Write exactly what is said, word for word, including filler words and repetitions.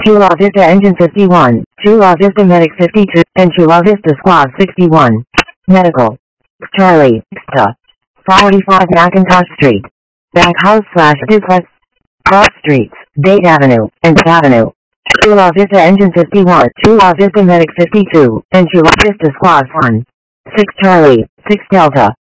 Chula Vista Engine fifty-one, Chula Vista Medic fifty-two, and Chula Vista Squad sixty-one. Medical. Charlie, Sta. forty-five Macintosh Street. Back house slash duplex. Cross Streets, Date Avenue, and Avenue. Chula Vista Engine fifty-one, Chula Vista Medic fifty-two, and Chula Vista Squad one. six Charlie, six Delta.